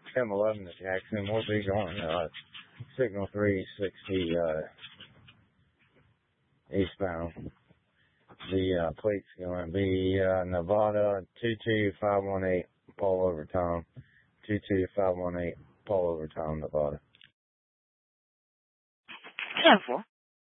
1011 to Jackson. We'll be going signal 360 eastbound. The plate's going to be Nevada 22518, Paul over Tom. 22518, Paul over Tom, Nevada. 10-4.